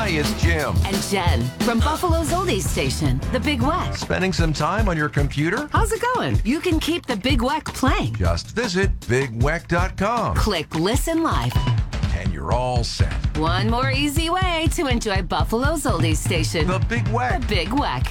Hi, it's Jim. And Jen from Buffalo's Oldies Station, The Big Weck. Spending some time on your computer? How's it going? You can keep The Big Weck playing. Just visit bigweck.com. Click Listen Live. And you're all set. One more easy way to enjoy Buffalo's Oldies Station. The Big Weck. The Big Weck.